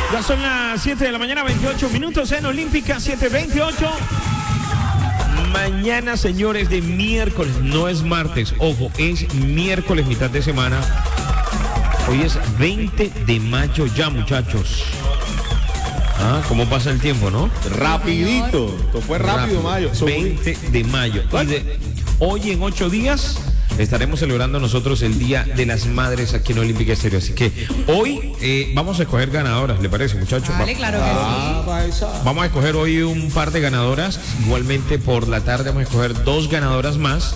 Ya son las 7 de la mañana, 28 minutos en Olímpica, 7:28. Mañana, señores, de miércoles, no es martes, ojo, es miércoles, mitad de semana. Hoy es 20 de mayo ya, muchachos. Ah, ¿cómo pasa el tiempo, no? Rapidito, esto fue rápido, mayo. 20 de mayo. Y hoy en 8 días estaremos celebrando nosotros el Día de las Madres aquí en Olímpica Estéreo. Así que hoy vamos a escoger ganadoras, ¿le parece, muchachos? Vale, claro que sí. Vamos a escoger hoy un par de ganadoras. Igualmente por la tarde vamos a escoger 2 ganadoras más.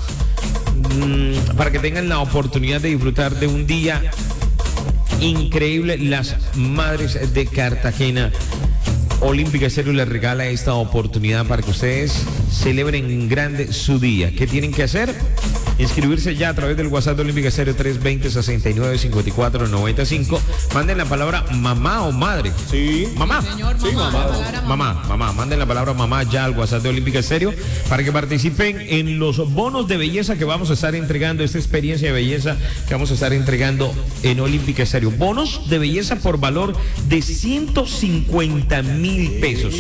Para que tengan la oportunidad de disfrutar de un día increíble. Las Madres de Cartagena. Olímpica Estéreo les regala esta oportunidad para que ustedes celebren en grande su día. ¿Qué tienen que hacer? Inscribirse ya a través del WhatsApp de Olímpica Estéreo 320-69-54-95. Manden la palabra mamá o madre. Sí. Mamá. Sí, señor, mamá, Sí, mamá. mamá. Manden la palabra mamá ya al WhatsApp de Olímpica Estéreo para que participen en los bonos de belleza que vamos a estar entregando, esta experiencia de belleza que vamos a estar entregando en Olímpica Estéreo. Bonos de belleza por valor de 150,000 pesos.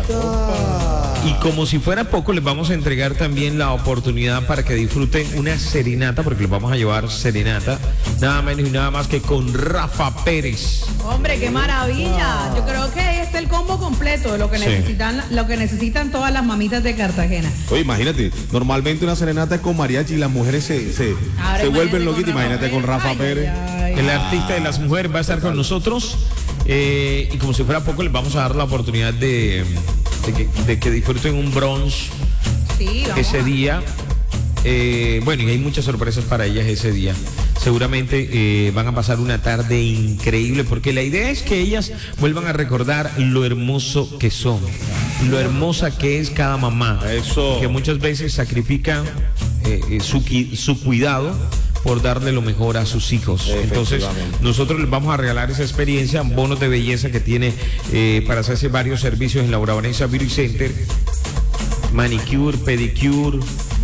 Y como si fuera poco, les vamos a entregar también la oportunidad para que disfruten una serenata, porque les vamos a llevar serenata, nada menos y nada más que con Rafa Pérez. Hombre, qué maravilla. Yo creo que ahí está el combo completo de lo que necesitan todas las mamitas de Cartagena. Oye, imagínate, normalmente una serenata es con mariachi y las mujeres se vuelven loquitas. Imagínate con Rafa Pérez. El artista de las mujeres va a estar con nosotros. Y como si fuera poco, les vamos a dar la oportunidad de que disfruten un brunch ese día. Bueno, y hay muchas sorpresas para ellas ese día. Seguramente van a pasar una tarde increíble, porque la idea es que ellas vuelvan a recordar lo hermoso que son, lo hermosa que es cada mamá. Eso. Que muchas veces sacrifican su cuidado por darle lo mejor a sus hijos. Entonces, nosotros les vamos a regalar esa experiencia, bonos de belleza que tiene para hacerse varios servicios en la Urabanesa Beauty Center. Manicure, pedicure,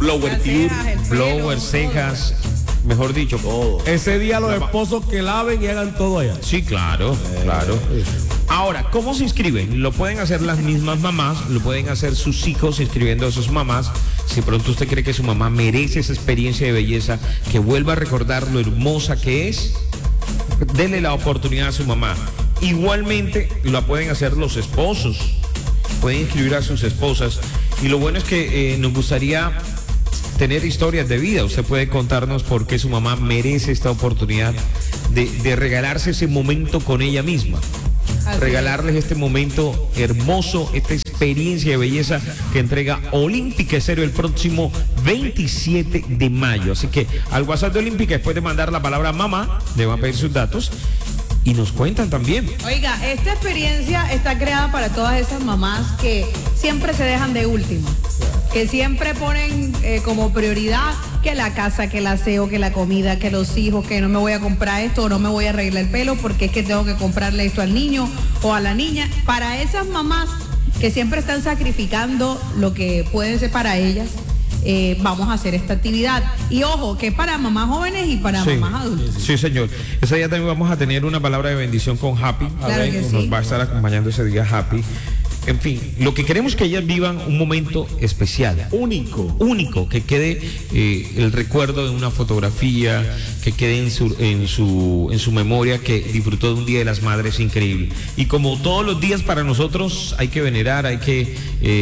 blower, cejas, mejor dicho, todo. Ese día los esposos que laven y hagan todo allá. Sí, claro. Ahora, ¿cómo se inscriben? Lo pueden hacer las mismas mamás, lo pueden hacer sus hijos inscribiendo a sus mamás. Si pronto usted cree que su mamá merece esa experiencia de belleza, que vuelva a recordar lo hermosa que es, denle la oportunidad a su mamá. Igualmente, lo pueden hacer los esposos, pueden inscribir a sus esposas. Y lo bueno es que nos gustaría tener historias de vida. Usted puede contarnos por qué su mamá merece esta oportunidad de regalarse ese momento con ella misma. Regalarles este momento hermoso, esta experiencia de belleza que entrega Olímpica Estéreo el próximo 27 de mayo. Así que al WhatsApp de Olímpica, después de mandar la palabra mamá, le van a pedir sus datos y nos cuentan también. Oiga, esta experiencia está creada para todas esas mamás que siempre se dejan de último, que siempre ponen como prioridad que la casa, que el aseo, que la comida, que los hijos, que no me voy a comprar esto o no me voy a arreglar el pelo porque es que tengo que comprarle esto al niño o a la niña. Para esas mamás que siempre están sacrificando lo que puede ser para ellas, vamos a hacer esta actividad. Y ojo, que es para mamás jóvenes y para mamás adultas. Sí, señor. Ese día también vamos a tener una palabra de bendición con Happy. Claro que sí. Nos va a estar acompañando ese día Happy. En fin, lo que queremos es que ellas vivan un momento especial, único, que quede el recuerdo de una fotografía, que quede en su memoria que disfrutó de un Día de las Madres increíble. Y como todos los días para nosotros hay que venerar, hay que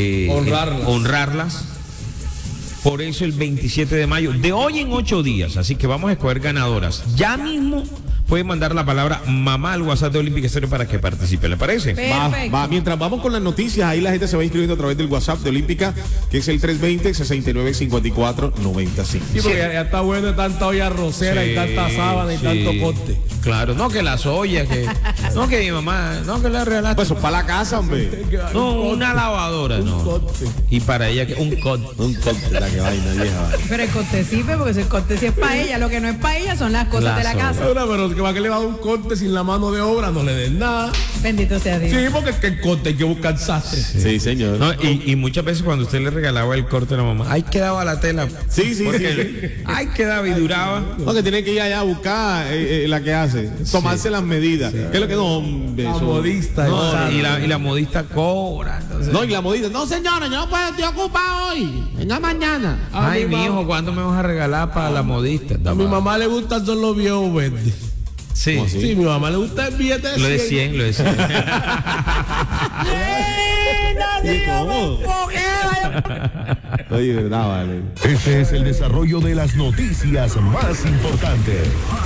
honrarlas. Por eso el 27 de mayo, de hoy en 8 días, así que vamos a escoger ganadoras. Ya mismo pueden mandar la palabra mamá al WhatsApp de Olímpica Estéreo para que participe, ¿le parece? Va. Mientras vamos con las noticias, ahí la gente se va inscribiendo a través del WhatsApp de Olímpica, que es el 320-69-54-95. Sí, porque ya está bueno de tanta olla arrocera y tanta sábana y tanto corte. Claro, no que las ollas, no que mi mamá, no que la regalaste. Pues eso para la casa, hombre. No, una lavadora, no. Corte. Y para ella, un corte. La que vaina vieja. Pero el corte sí, porque si el corte sí es para ella, lo que no es para ella son las cosas de la casa. Pero que va que le va a dar un corte sin la mano de obra, no le den nada. Bendito sea Dios. Sí, porque es que el corte hay que buscar sastre. Sí, señor. No, y muchas veces cuando usted le regalaba el corte a la mamá, ahí quedaba la tela. Sí. Ahí quedaba y duraba. No, que tienen que ir allá a buscar la que hace, tomarse las medidas. ¿Qué es lo que no, hombre? La eso- modista. No, y la modista cobra. Entonces, No, y la modista, no señora, yo no puedo, estoy ocupado hoy. Venga mañana. ay, mi mi hijo, ¿cuándo me vas a regalar para la modista? A mi mamá le gustan son los viejos verdes. Sí. ¿Cómo así? Sí, mi mamá le gusta el billete de 100. Lo de 100, lo de 100. ¿Y cómo? Oye, verdad, vale. Este es el desarrollo de las noticias más importantes.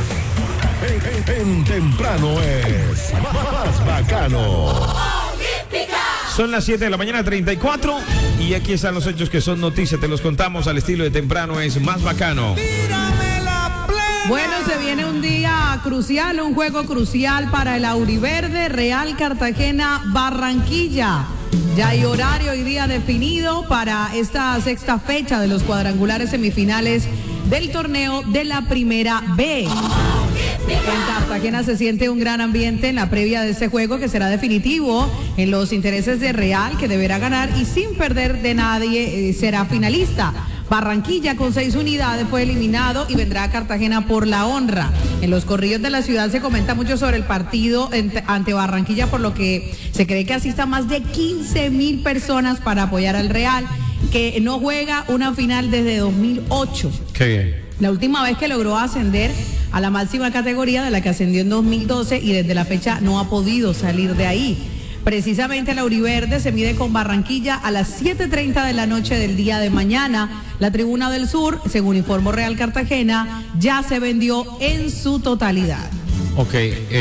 En temprano es más bacano. Son las 7 de la mañana, 34. Y aquí están los hechos que son noticias. Te los contamos al estilo de temprano es más bacano. Bueno, se viene un día crucial, un juego crucial para el Auriverde, Real Cartagena, Barranquilla. Ya hay horario y día definido para esta sexta fecha de los cuadrangulares semifinales del torneo de la Primera B. En Cartagena se siente un gran ambiente en la previa de este juego que será definitivo en los intereses de Real, que deberá ganar y sin perder de nadie será finalista. Barranquilla con 6 unidades fue eliminado y vendrá a Cartagena por la honra. En los corrillos de la ciudad se comenta mucho sobre el partido ante Barranquilla, por lo que se cree que asistan más de 15,000 personas para apoyar al Real, que no juega una final desde 2008. Qué bien. La última vez que logró ascender a la máxima categoría, de la que ascendió en 2012, y desde la fecha no ha podido salir de ahí. Precisamente el Auriverde se mide con Barranquilla a las 7:30 de la noche del día de mañana. La Tribuna del Sur, según informó Real Cartagena, ya se vendió en su totalidad. Ok,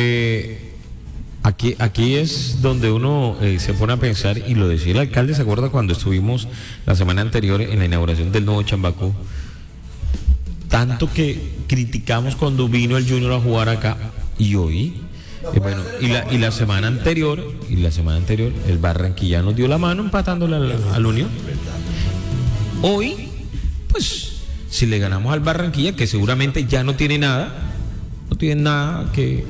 aquí es donde uno se pone a pensar, y lo decía el alcalde, ¿se acuerda cuando estuvimos la semana anterior en la inauguración del nuevo Chambacú? Tanto que criticamos cuando vino el Junior a jugar acá, y hoy... bueno, y la semana anterior, el Barranquilla nos dio la mano empatándole al Unión. Hoy, pues, si le ganamos al Barranquilla, que seguramente ya no tiene nada que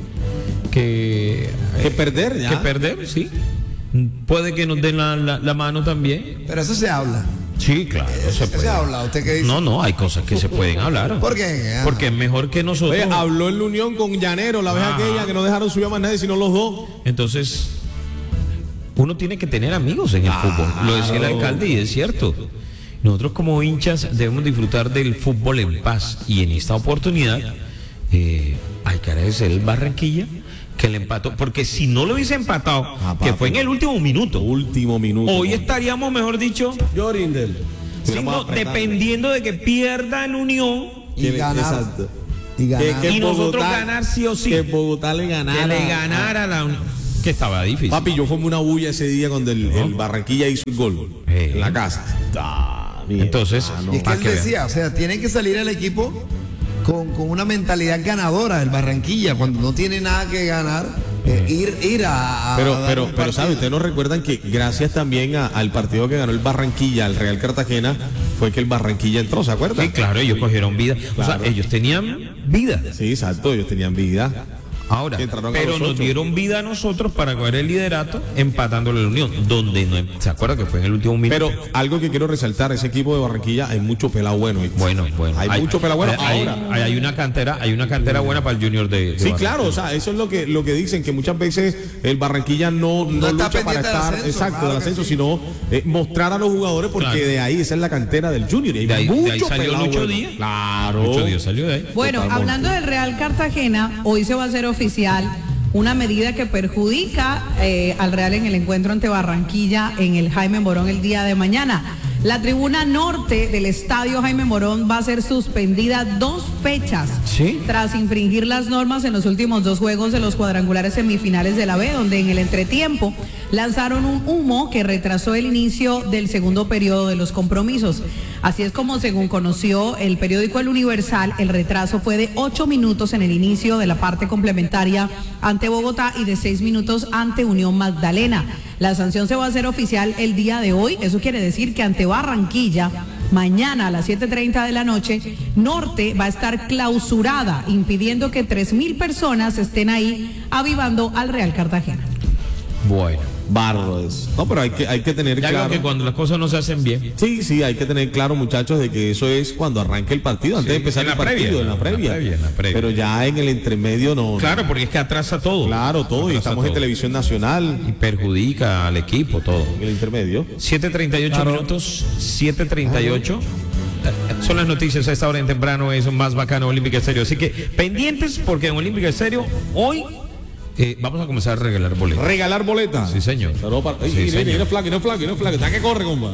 perder, ya. Que perder, sí. Puede que nos den la mano también. Pero eso se habla. Sí, claro, se puede. Se habla. ¿Usted qué dice? No, hay cosas que se pueden hablar. ¿Por qué? Porque es mejor que nosotros. Oye, habló en la Unión con Llanero, la vez aquella que no dejaron subir a más nadie, sino los dos. Entonces, uno tiene que tener amigos en el fútbol. Lo decía el alcalde y es cierto. Nosotros como hinchas debemos disfrutar del fútbol en paz. Y en esta oportunidad hay que agradecer el Barranquilla que le empató. Porque si no lo hubiese empatado, que fue en el último minuto, hoy estaríamos, mejor dicho, Jorindel. dependiendo de que pierda el Unión Y ganar. Exacto. Y ganar. y nosotros ganar sí o sí. Que Bogotá le ganara. Que le ganara la Unión. Que estaba difícil. Papi, yo formé una bulla ese día cuando el Barranquilla hizo el gol en la casa. Entonces, Y es que para él que vean. decía, o sea, tiene que salir el equipo con una mentalidad ganadora del Barranquilla, cuando no tiene nada que ganar, ir a Pero, dar un partido. ¿sabe? Ustedes nos recuerdan que gracias también al partido que ganó el Barranquilla, el Real Cartagena, fue que el Barranquilla entró, ¿se acuerdan? Sí, claro, ellos cogieron vida. O sea, ellos tenían vida. Sí, exacto, ellos tenían vida. Ahora, Que entraron a pero los nos 8. dieron vida a nosotros para coger el liderato empatándole a la Unión, donde no, ¿se acuerda que fue en el último minuto? Pero algo que quiero resaltar, ese equipo de Barranquilla hay mucho pelado bueno. ¿viste? Bueno. Hay mucho pelado bueno. Ahora. Hay una cantera buena para el Junior de Sí, Barranquilla. claro, o sea, eso es lo que dicen, que muchas veces el Barranquilla no está lucha para pendiente del estar, ascenso, exacto, claro del que ascenso, sí. sino mostrar a los jugadores, porque Claro. de ahí esa es la cantera del Junior. Y hay De ahí mucho salió pelado Lucho bueno. Díaz. Claro. Lucho Díaz salió de ahí. Bueno, Totalmente. hablando del Real Cartagena, hoy se va a hacer oficial una medida que perjudica al Real en el encuentro ante Barranquilla en el Jaime Morón el día de mañana. La tribuna norte del estadio Jaime Morón va a ser suspendida 2 fechas ¿Sí? tras infringir las normas en los últimos 2 juegos de los cuadrangulares semifinales de la B, donde en el entretiempo lanzaron un humo que retrasó el inicio del segundo periodo de los compromisos. Así es como, según conoció el periódico El Universal, el retraso fue de 8 minutos en el inicio de la parte complementaria ante Bogotá y de 6 minutos ante Unión Magdalena. La sanción se va a hacer oficial el día de hoy. Eso quiere decir que ante Barranquilla Mañana a las 7:30 de la noche, Norte va a estar clausurada, impidiendo que 3.000 personas estén ahí avivando al Real Cartagena. Bueno. Barro eso. No, pero hay que tener Ya claro creo que cuando las cosas no se hacen bien. Sí, hay que tener claro, muchachos, de que eso es cuando arranque el partido, antes de empezar el partido, en la previa. Pero ya en el entremedio no. Claro, porque es que atrasa todo. Claro, todo, y estamos en televisión nacional. Y perjudica al equipo, todo. En el intermedio. 7:38 minutos, 7:38. Son las noticias a esta hora en temprano, es más bacano Olímpica Estéreo. Así que pendientes, porque en Olímpica Estéreo hoy vamos a comenzar a regalar boletas. ¿Regalar boletas? Sí, señor. No flaque, está que corre, compa.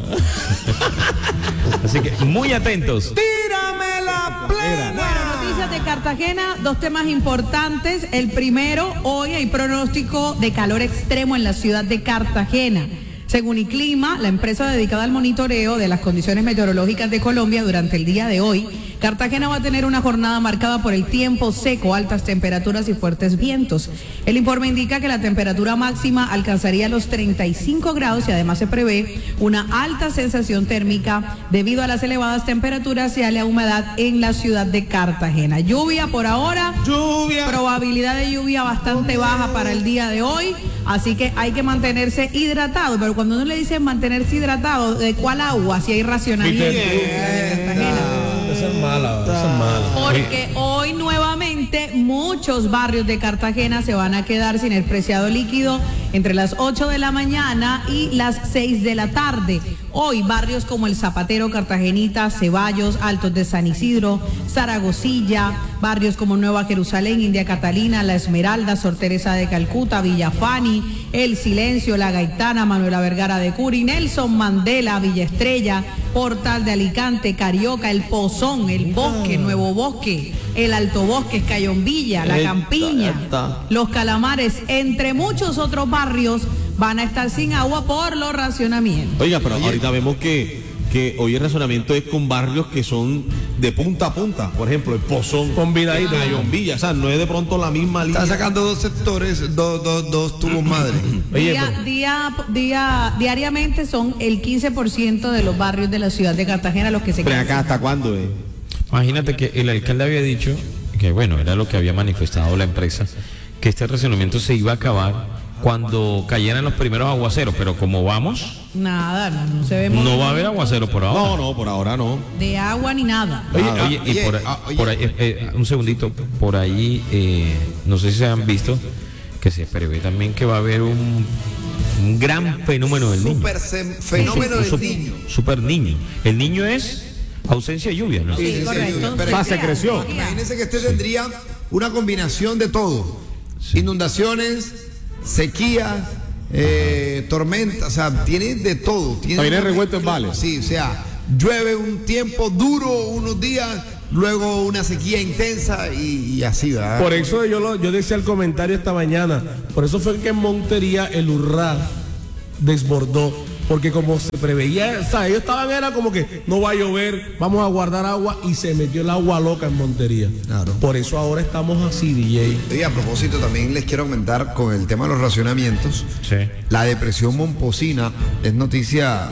Así que muy atentos. ¡Tírame la plena! Bueno, noticias de Cartagena, 2 temas importantes. El primero, hoy hay pronóstico de calor extremo en la ciudad de Cartagena. Según ICLIMA, la empresa dedicada al monitoreo de las condiciones meteorológicas de Colombia durante el día de hoy, Cartagena va a tener una jornada marcada por el tiempo seco, altas temperaturas y fuertes vientos. El informe indica que la temperatura máxima alcanzaría los 35 grados y además se prevé una alta sensación térmica debido a las elevadas temperaturas y a la humedad en la ciudad de Cartagena. Lluvia por ahora, probabilidad de lluvia bastante baja para el día de hoy, así que hay que mantenerse hidratado. Pero cuando uno le dice mantenerse hidratado, ¿de cuál agua? Si hay racionamiento en Cartagena. Esa es mala. Porque hoy nuevamente muchos barrios de Cartagena se van a quedar sin el preciado líquido entre las 8 de la mañana y las 6 de la tarde. Hoy barrios como El Zapatero, Cartagenita, Ceballos, Altos de San Isidro, Zaragozilla, barrios como Nueva Jerusalén, India Catalina, La Esmeralda, Sor Teresa de Calcuta, Villafani, El Silencio, La Gaitana, Manuela Vergara de Curi, Nelson Mandela, Villa Estrella, Portal de Alicante, Carioca, El Pozón, El Bosque, Nuevo Bosque, El Alto Bosque, Cayombilla, La Campiña, Los Calamares, entre muchos otros barrios van a estar sin agua por los racionamientos. Oiga, pero ahorita vemos que hoy el racionamiento es con barrios que son de punta a punta. Por ejemplo, El Pozón, combinadito, Cayombilla. O sea, no es de pronto la misma línea. Está sacando 2 sectores, dos tubos madre. Diariamente son el 15% de los barrios de la ciudad de Cartagena los que se Pero quedan. acá, ¿hasta cuándo es? Imagínate que el alcalde había dicho que, bueno, era lo que había manifestado la empresa, que este racionamiento se iba a acabar cuando cayeran los primeros aguaceros, pero como vamos, nada, no se ve. No va a haber aguacero por ahora. No, por ahora no. De agua ni nada. Por ahí, un segundito, por ahí, no sé si se han visto que se prevé también que va a haber un gran fenómeno del niño. Fenómeno del niño. Super niño. El niño es ausencia de lluvia, ¿no? Sí, correcto. Se creció. Imagínense que este tendría una combinación de todo. Sí. Inundaciones, sequía, tormenta, o sea, tiene de todo. Tiene revuelto en vales. Sí, o sea, llueve un tiempo duro unos días, luego una sequía intensa y así, ¿verdad? Por eso yo decía el comentario esta mañana, por eso fue que en Montería el Urrá desbordó. Porque como se preveía, o sea, ellos era como que no va a llover, vamos a guardar agua, y se metió el agua loca en Montería. Claro. Por eso ahora estamos así, DJ. Y a propósito, también les quiero comentar con el tema de los racionamientos. Sí. La depresión momposina es noticia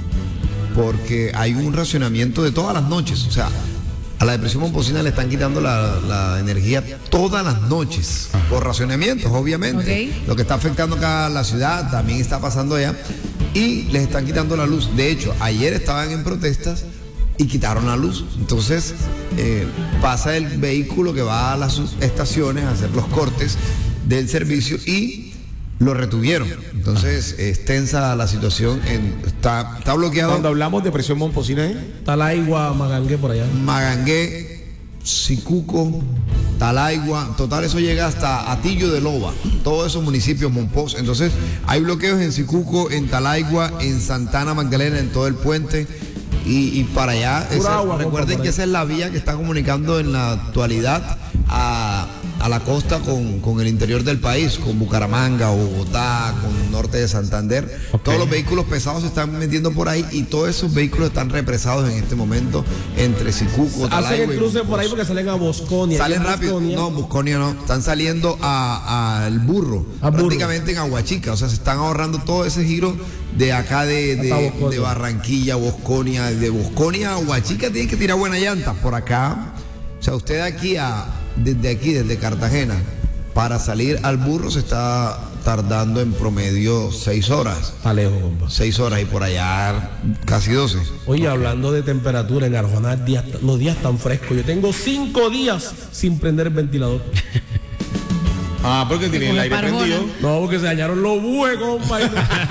porque hay un racionamiento de todas las noches. O sea, a la depresión momposina le están quitando la energía todas las noches por racionamientos, obviamente. Okay. Lo que está afectando acá a la ciudad también está pasando allá. Y les están quitando la luz. De hecho, ayer estaban en protestas y quitaron la luz. Entonces, pasa el vehículo que va a las estaciones a hacer los cortes del servicio y lo retuvieron. Entonces, es tensa la situación. Está bloqueado. Cuando hablamos de presión momposina, Talaigua, Magangué, por allá. Magangué, Sicuco, Talaigua, total, eso llega hasta Atillo de Loba, todos esos municipios Monpós. Entonces hay bloqueos en Sicuco, en Talaigua, en Santana Magdalena, en todo el puente y para allá. Recuerden que esa es la vía que está comunicando en la actualidad a a la costa con el interior del país, con Bucaramanga, Bogotá, con norte de Santander. Todos los vehículos pesados se están metiendo por ahí y todos esos vehículos están represados en este momento entre Sicuco, Talagua. Hacen el cruce por ahí porque salen a Bosconia. Salen rápido. No, Bosconia no. Están saliendo al Burro, prácticamente en Aguachica. O sea, se están ahorrando todo ese giro de acá de Barranquilla, Bosconia. De Bosconia a Aguachica tienen que tirar buena llanta. Por acá, o sea, usted desde Cartagena, para salir al Burro se está tardando en promedio 6 horas. Está lejos, compa. 6 horas y por allá casi 12. Oye, hablando de temperatura, en Arjona los días están frescos. Yo tengo 5 días sin prender el ventilador. Porque tiene el aire prendido. No, porque se dañaron los búes, compa.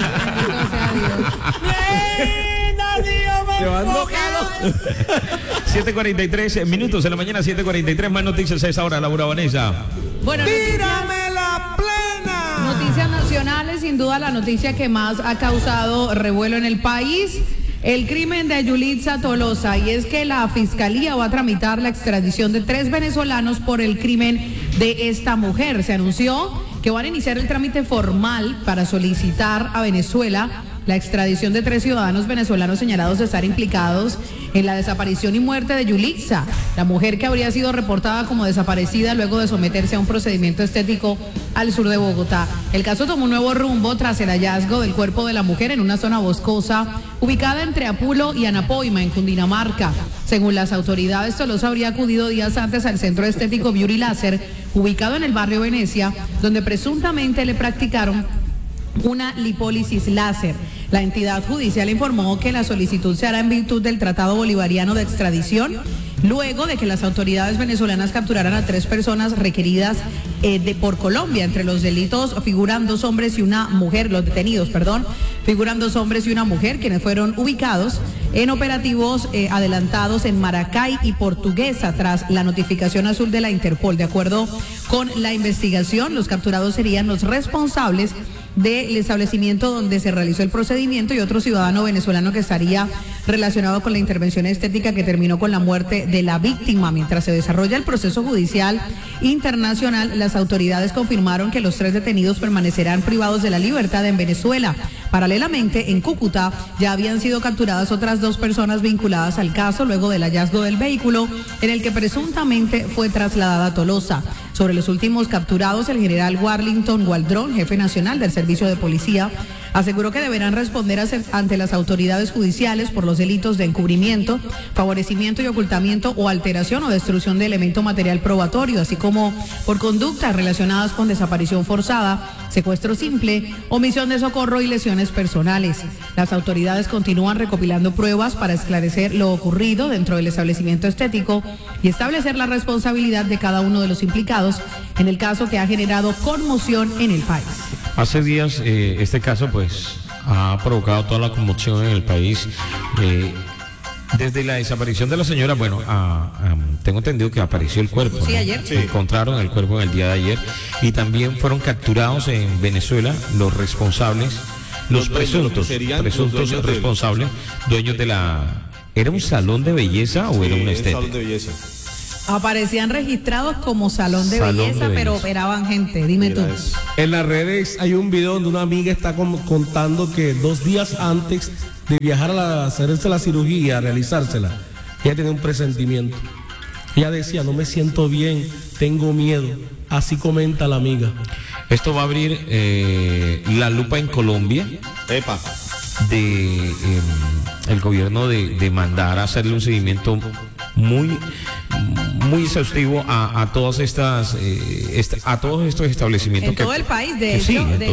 Llevando 7:43 minutos de la mañana, 7:43. Más noticias a esa hora, Laura Vanessa. Bueno, ¡tírame la plena! Noticias nacionales, sin duda la noticia que más ha causado revuelo en el país. El crimen de Yulitza Tolosa, y es que la fiscalía va a tramitar la extradición de 3 venezolanos por el crimen de esta mujer. Se anunció que van a iniciar el trámite formal para solicitar a Venezuela la extradición de 3 ciudadanos venezolanos señalados de estar implicados en la desaparición y muerte de Yulitza, la mujer que habría sido reportada como desaparecida luego de someterse a un procedimiento estético al sur de Bogotá. El caso tomó un nuevo rumbo tras el hallazgo del cuerpo de la mujer en una zona boscosa ubicada entre Apulo y Anapoima, en Cundinamarca. Según las autoridades, Tolosa habría acudido días antes al centro estético Beauty Láser, ubicado en el barrio Venecia, donde presuntamente le practicaron una lipólisis láser. La entidad judicial informó que la solicitud se hará en virtud del Tratado Bolivariano de Extradición, luego de que las autoridades venezolanas capturaran a 3 personas requeridas por Colombia. Entre los delitos figuran 2 hombres y una mujer, los detenidos, figuran 2 hombres y una mujer, quienes fueron ubicados en operativos adelantados en Maracay y Portuguesa tras la notificación azul de la Interpol. De acuerdo con la investigación, los capturados serían los responsables del establecimiento donde se realizó el procedimiento y otro ciudadano venezolano que estaría relacionado con la intervención estética que terminó con la muerte de la víctima. Mientras se desarrolla el proceso judicial internacional, las autoridades confirmaron que los 3 detenidos permanecerán privados de la libertad en Venezuela. Paralelamente, en Cúcuta ya habían sido capturadas otras 2 personas vinculadas al caso luego del hallazgo del vehículo en el que presuntamente fue trasladada Tolosa. Sobre los últimos capturados, el general Warlington Waldron, jefe nacional del Servicio de Policía, aseguró que deberán responder ante las autoridades judiciales por los delitos de encubrimiento, favorecimiento y ocultamiento o alteración o destrucción de elemento material probatorio, así como por conductas relacionadas con desaparición forzada, secuestro simple, omisión de socorro y lesiones personales. Las autoridades continúan recopilando pruebas para esclarecer lo ocurrido dentro del establecimiento estético y establecer la responsabilidad de cada uno de los implicados en el caso que ha generado conmoción en el país. Hace días este caso pues ha provocado toda la conmoción en el país. Desde la desaparición de la señora, bueno, tengo entendido que apareció el cuerpo. Sí, ¿no? ayer. Sí. Encontraron el cuerpo en el día de ayer y también fueron capturados en Venezuela los responsables, los presuntos responsables, dueños de la... ¿Era un salón de belleza o era una estética? Salón de belleza. Aparecían registrados como salón de belleza, pero operaban gente. Dime tú. En las redes hay un video donde una amiga está contando que 2 días antes de viajar a hacerse la cirugía, a realizársela, ella tenía un presentimiento. Ella decía, no me siento bien, tengo miedo. Así comenta la amiga. Esto va a abrir la lupa en Colombia. Epa. De el gobierno de mandar a hacerle un seguimiento muy exhaustivo a todas estas a todos estos establecimientos en todo el país, de hecho, sí,